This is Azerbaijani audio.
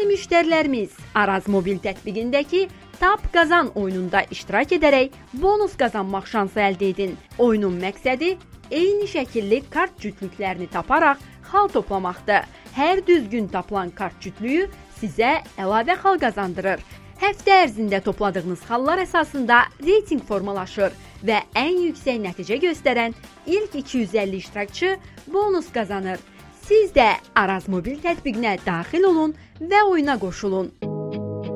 müştərilərimiz Araz mobil tətbiqindəki Tap Qazan oyununda iştirak edərək bonus qazanmaq şansı əldə edin. Oyunun məqsədi eyni şəkilli kart cütlüklərini taparaq xal toplamaqdır. Hər düzgün tapılan kart cütlüyü sizə əlavə xal qazandırır. Həftə ərzində topladığınız xallar əsasında reyting formalaşır və ən yüksək nəticə göstərən ilk 250 iştirakçı bonus qazanır. Siz də Araz mobil tətbiqinə daxil olun və oyuna qoşulun.